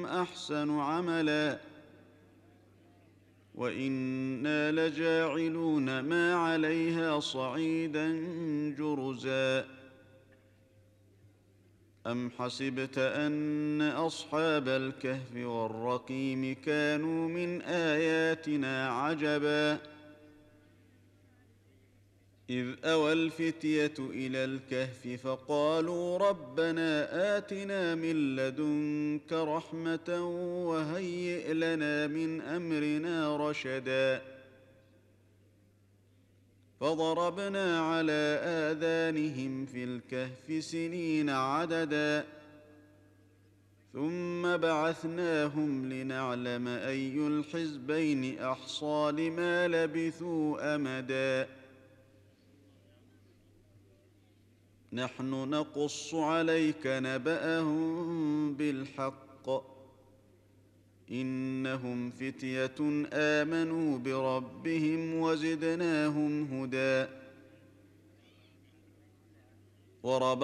أحسن عملا وإنا لجاعلون ما عليها صعيدا جرزا أم حسبت أن أصحاب الكهف والرقيم كانوا من آياتنا عجبا إذ أوى الفتية إلى الكهف فقالوا ربنا آتنا من لدنك رحمة وهيئ لنا من أمرنا رشدا فضربنا على آذانهم في الكهف سنين عددا ثم بعثناهم لنعلم أي الحزبين أحصى لما لبثوا أمدا نحن نقص عليك نبأهم بالحق إنهم فتية آمنوا بربهم وزدناهم هدى